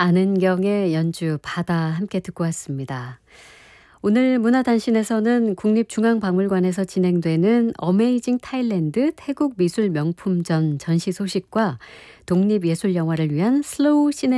안은경의 연주 바다 함께 듣고 왔습니다. 오늘 문화단신에서는 국립중앙박물관에서 진행되는 어메이징 타일랜드 태국 미술 명품전 전시 소식과 독립예술영화를 위한 슬로우 시네